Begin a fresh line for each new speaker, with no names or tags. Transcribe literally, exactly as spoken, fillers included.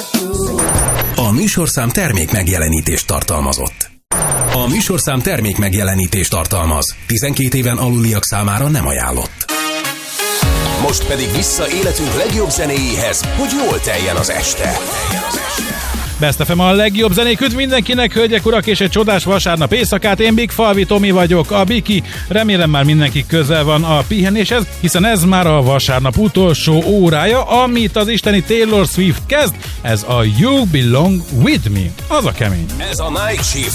A műsorszám termék megjelenítést tartalmazott. A műsorszám termék megjelenítést tartalmaz. tizenkét éven aluliak számára nem ajánlott.
Most pedig vissza életünk legjobb zenéjéhez, hogy jól teljen az este.
Best ef em a legjobb zenék üdv mindenkinek, hölgyek, urak, és egy csodás vasárnap éjszakát. Én Big Falvi Tomi vagyok, a Biki. Remélem már mindenki közel van a pihenéshez, hiszen ez már a vasárnap utolsó órája, amit az isteni Taylor Swift kezd. Ez a You Belong With Me. Az a kemény.
Ez a Night Shift.